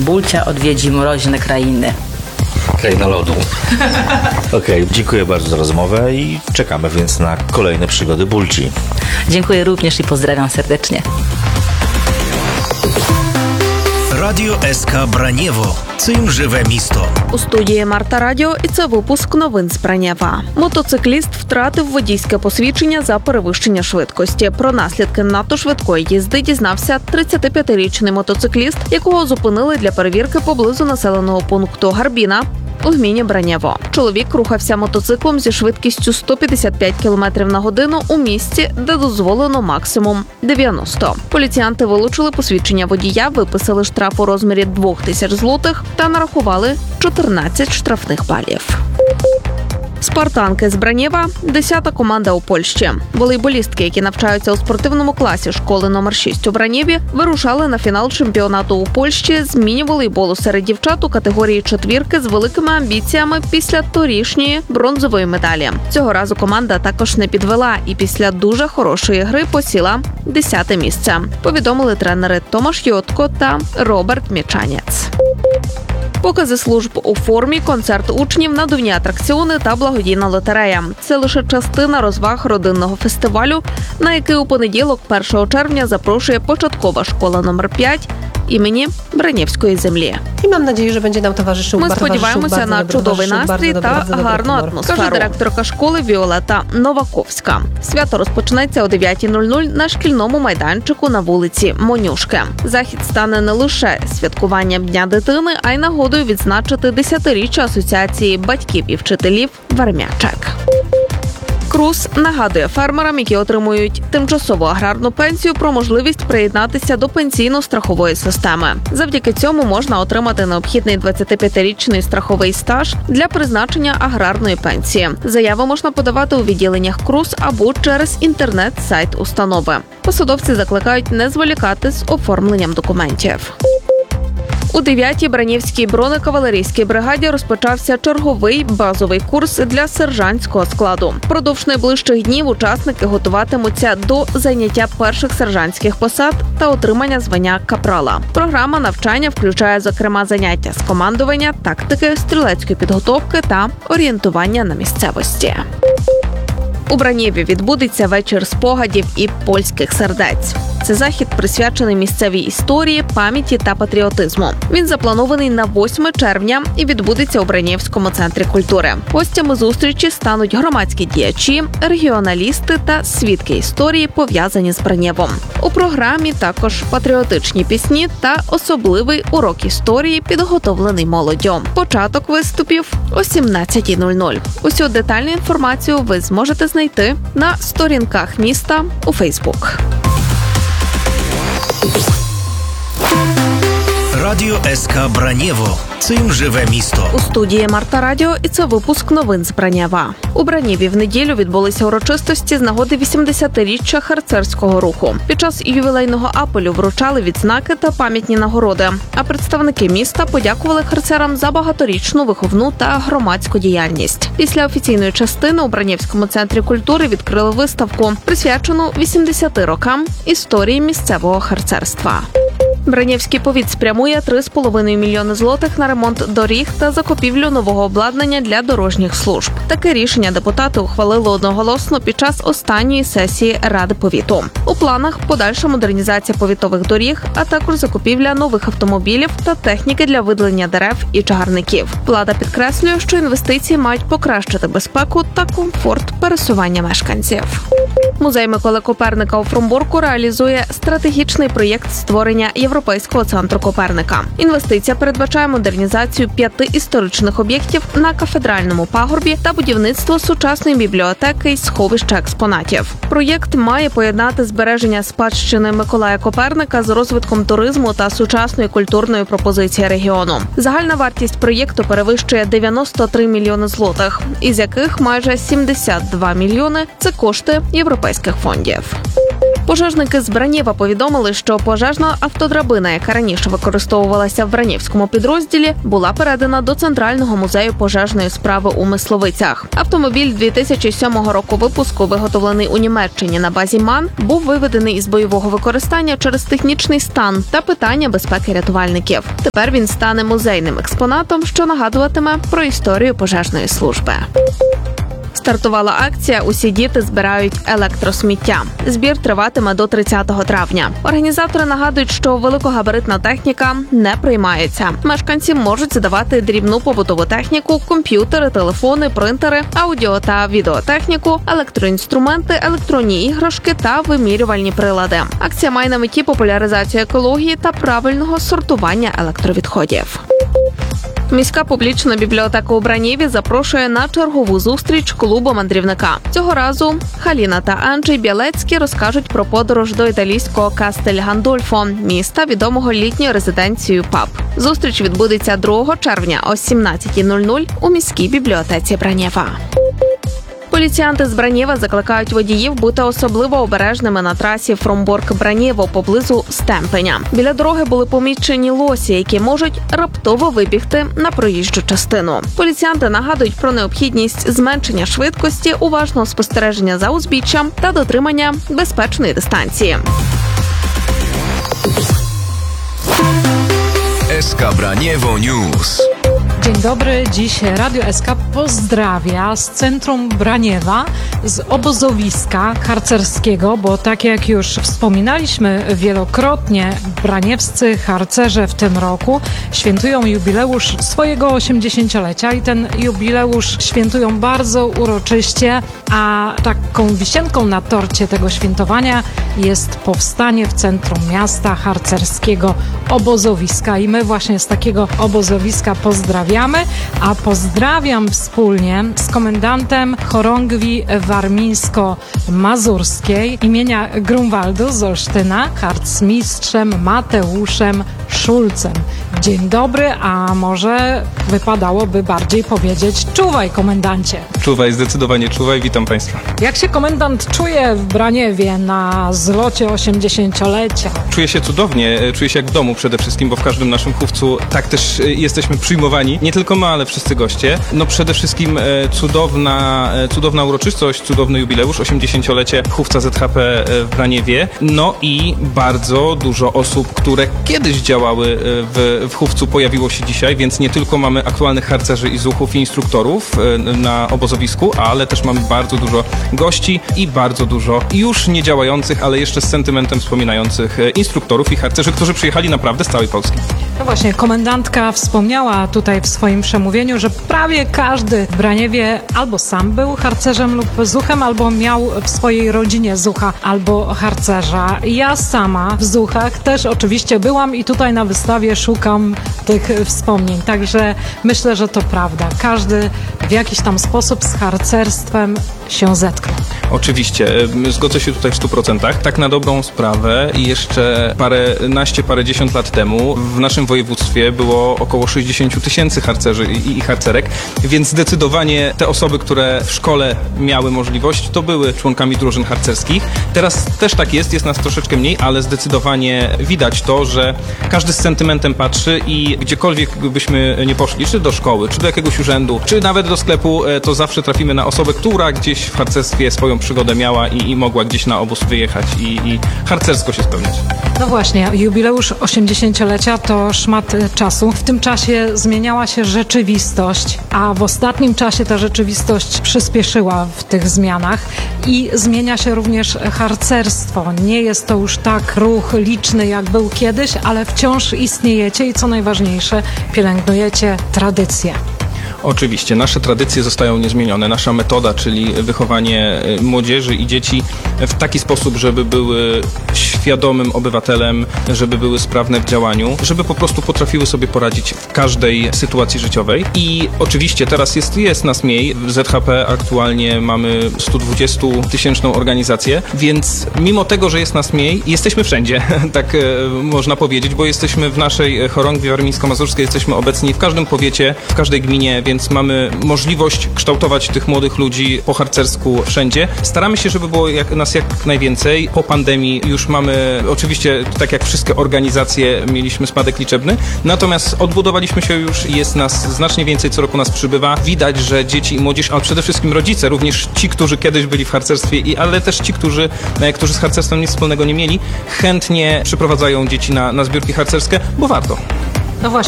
Bulcia odwiedzi mroźne krainy. Kraina lodu. Okej, dziękuję bardzo za rozmowę i czekamy więc na kolejne przygody Bulci. Dziękuję również i pozdrawiam serdecznie. Радіо СК Бранєво. Цим живе місто. У студії Марта Радіо, і це випуск новин з Бранєва. Мотоцикліст втратив водійське посвідчення за перевищення швидкості. Про наслідки надто швидкої їзди дізнався 35-річний мотоцикліст, якого зупинили для перевірки поблизу населеного пункту Гарбіна у гміні Бранєво. Чоловік рухався мотоциклом зі швидкістю 155 км на годину у місці, де дозволено максимум 90. Поліціянти вилучили посвідчення водія, виписали штраф у розмірі 2000 злотих та нарахували 14 штрафних балів. Спартанки з Бранєва – 10-та команда у Польщі. Волейболістки, які навчаються у спортивному класі школи номер 6 у Бранєві, вирушали на фінал чемпіонату у Польщі з міні-волейболу серед дівчат у категорії четвірки з великими амбіціями після торішньої бронзової медалі. Цього разу команда також не підвела і після дуже хорошої гри посіла 10-те місце, повідомили тренери Томаш Йотко та Роберт Мічанець. Покази служб у формі, концерт учнів, надувні атракціони та благодійна лотерея. Це лише частина розваг родинного фестивалю, на який у понеділок, 1 червня, запрошує початкова школа номер 5 імені Бранєвської землі. Ми сподіваємося на чудовий настрій та гарну атмосферу, каже директорка школи Віолета Новаковська. Свято розпочнеться о 9:00 на шкільному майданчику на вулиці Монюшки. Захід стане не лише святкуванням Дня дитини, а й нагодою відзначити 10-річчя Асоціації батьків і вчителів «Вермячек». КРУС нагадує фермерам, які отримують тимчасову аграрну пенсію, про можливість приєднатися до пенсійно-страхової системи. Завдяки цьому можна отримати необхідний 25-річний страховий стаж для призначення аграрної пенсії. Заяви можна подавати у відділеннях КРУС або через інтернет-сайт установи. Посадовці закликають не зволікати з оформленням документів. У 9-й Бранєвській бронекавалерійській бригаді розпочався черговий базовий курс для сержантського складу. Впродовж найближчих днів учасники готуватимуться до зайняття перших сержантських посад та отримання звання капрала. Програма навчання включає, зокрема, заняття з командування, тактики, стрілецької підготовки та орієнтування на місцевості. У Бранєві відбудеться вечір спогадів і польських сердець. Це захід присвячений місцевій історії, пам'яті та патріотизму. Він запланований на 8 червня і відбудеться у Бранєвському центрі культури. Гостями зустрічі стануть громадські діячі, регіоналісти та свідки історії, пов'язані з Бранєвом. У програмі також патріотичні пісні та особливий урок історії, підготовлений молоддю. Початок виступів о 17:00. Усю детальну інформацію ви зможете знайти на сторінках міста у Фейсбук. Радіо СК Бранєво. Цим живе місто. У студії Марта Радіо, і це випуск новин з Бранєва. У Бранєві в неділю відбулися урочистості з нагоди 80-річчя харцерського руху. Під час ювілейного апелю вручали відзнаки та пам'ятні нагороди. А представники міста подякували харцерам за багаторічну виховну та громадську діяльність. Після офіційної частини у Бранєвському центрі культури відкрили виставку, присвячену 80 рокам історії місцевого харцерства. Бранєвський повіт спрямує 3,5 мільйони злотих на ремонт доріг та закупівлю нового обладнання для дорожніх служб. Таке рішення депутати ухвалили одноголосно під час останньої сесії Ради повіту. У планах подальша модернізація повітових доріг, а також закупівля нових автомобілів та техніки для видалення дерев і чагарників. Влада підкреслює, що інвестиції мають покращити безпеку та комфорт пересування мешканців. Музей Миколи Коперника у Фромбурку реалізує стратегічний проєкт створення Європейського центру Коперника. Інвестиція передбачає модернізацію 5 історичних об'єктів на Кафедральному пагорбі та будівництво сучасної бібліотеки й сховища експонатів. Проєкт має поєднати збереження спадщини Миколая Коперника з розвитком туризму та сучасної культурної пропозиції регіону. Загальна вартість проєкту перевищує 93 мільйони злотих, із яких майже 72 мільйони – це кошти європейських фондів. Пожежники з Браніва повідомили, що пожежна автодрабина, яка раніше використовувалася в Бранівському підрозділі, була передана до Центрального музею пожежної справи у Мисловицях. Автомобіль 2007 року випуску, виготовлений у Німеччині на базі МАН, був виведений із бойового використання через технічний стан та питання безпеки рятувальників. Тепер він стане музейним експонатом, що нагадуватиме про історію пожежної служби. Стартувала акція «Усі діти збирають електросміття». Збір триватиме до 30 травня. Організатори нагадують, що великогабаритна техніка не приймається. Мешканці можуть здавати дрібну побутову техніку, комп'ютери, телефони, принтери, аудіо та відеотехніку, електроінструменти, електронні іграшки та вимірювальні прилади. Акція має на меті популяризацію екології та правильного сортування електровідходів. Міська публічна бібліотека у Бранєві запрошує на чергову зустріч клубу мандрівника. Цього разу Халіна та Анджей Білецькі розкажуть про подорож до італійського Кастель-Гандольфо, міста, відомого літньою резиденцією ПАБ. Зустріч відбудеться 2 червня о 17:00 у міській бібліотеці Бранєва. Поліціянти з Браніва закликають водіїв бути особливо обережними на трасі Фромборк-Бранєво поблизу Стемпеня. Біля дороги були помічені лосі, які можуть раптово вибігти на проїжджу частину. Поліціянти нагадують про необхідність зменшення швидкості, уважного спостереження за узбіччям та дотримання безпечної дистанції. SK Braniewo News. Dzień dobry, dziś Radio SK pozdrawia z centrum Braniewa, z obozowiska harcerskiego, bo tak jak już wspominaliśmy wielokrotnie, braniewscy harcerze w tym roku świętują jubileusz swojego 80-lecia i ten jubileusz świętują bardzo uroczyście, a taką wisienką na torcie tego świętowania jest powstanie w centrum miasta harcerskiego obozowiska i my właśnie z takiego obozowiska pozdrawiamy, a pozdrawiam wspólnie z komendantem chorągwi warmińsko-mazurskiej imienia Grunwaldu z Olsztyna, harcmistrzem Mateuszem Szulcem. Dzień dobry, a może wypadałoby bardziej powiedzieć czuwaj, komendancie. Czuwaj, zdecydowanie czuwaj, witam Państwa. Jak się komendant czuje w Braniewie na zlocie 80-lecia? Czuję się cudownie, czuję się jak w domu przede wszystkim, bo w każdym naszym chówcu tak też jesteśmy przyjmowani. Nie tylko my, ale wszyscy goście. No przede wszystkim cudowna uroczystość, cudowny jubileusz, 80-lecie chówca ZHP w Braniewie. No i bardzo dużo osób, które kiedyś działały w chówcu, pojawiło się dzisiaj, więc nie tylko mamy aktualnych harcerzy i zuchów i instruktorów na obozowisku, ale też mamy bardzo dużo gości i bardzo dużo już nie działających, ale jeszcze z sentymentem wspominających instruktorów i harcerzy, którzy przyjechali naprawdę z całej Polski. No właśnie, komendantka wspomniała tutaj w swoim przemówieniu, że prawie każdy w Braniewie albo sam był harcerzem lub zuchem, albo miał w swojej rodzinie zucha albo harcerza. Ja sama w zuchach też oczywiście byłam i tutaj na wystawie szukam tych wspomnień, także myślę, że to prawda. Każdy w jakiś tam sposób z harcerstwem się zetknął. Oczywiście, zgodzę się tutaj w 100%. Tak na dobrą sprawę i jeszcze parędziesiąt lat temu w naszym województwie było około 60 000 harcerzy i harcerek, więc zdecydowanie te osoby, które w szkole miały możliwość, to były członkami drużyn harcerskich. Teraz też tak jest nas troszeczkę mniej, ale zdecydowanie widać to, że każdy z sentymentem patrzy i gdziekolwiek byśmy nie poszli, czy do szkoły, czy do jakiegoś urzędu, czy nawet do sklepu, to zawsze trafimy na osobę, która gdzieś w harcerstwie swoją przygodę miała i mogła gdzieś na obóz wyjechać i harcersko się spełniać. No właśnie, jubileusz 80-lecia to szmat czasu. W tym czasie zmieniała się rzeczywistość, a w ostatnim czasie ta rzeczywistość przyspieszyła w tych zmianach i zmienia się również harcerstwo. Nie jest to już tak ruch liczny, jak był kiedyś, ale wciąż istniejecie i co najważniejsze, pielęgnujecie tradycje. Oczywiście, nasze tradycje zostają niezmienione. Nasza metoda, czyli wychowanie młodzieży i dzieci w taki sposób, żeby były świadomym obywatelem, żeby były sprawne w działaniu, żeby po prostu potrafiły sobie poradzić w każdej sytuacji życiowej. I oczywiście teraz jest nas mniej. W ZHP aktualnie mamy 120-tysięczną organizację, więc mimo tego, że jest nas mniej, jesteśmy wszędzie, tak można powiedzieć, bo jesteśmy w naszej chorągwi warmińsko-mazurskiej, jesteśmy obecni w każdym powiecie, w każdej gminie, więc mamy możliwość kształtować tych młodych ludzi po harcersku wszędzie. Staramy się, żeby było nas jak najwięcej. Po pandemii już mamy, oczywiście tak jak wszystkie organizacje, mieliśmy spadek liczebny, natomiast odbudowaliśmy się już i jest nas znacznie więcej, co roku nas przybywa. Widać, że dzieci i młodzież, ale przede wszystkim rodzice, również ci, którzy kiedyś byli w harcerstwie, ale też ci, którzy z harcerstwem nic wspólnego nie mieli, chętnie przyprowadzają dzieci na zbiórki harcerskie, bo warto. No właśnie.